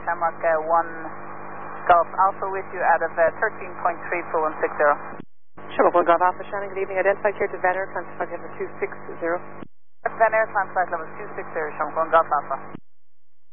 Shamrock 1 Golf Alpha with you out of 13.3 for 160. Shamrock 1 Golf Alpha, Shannon, good evening. Identified here to Venner, contact level 260. Venner, contact level 260, Shamrock 1 Golf Alpha.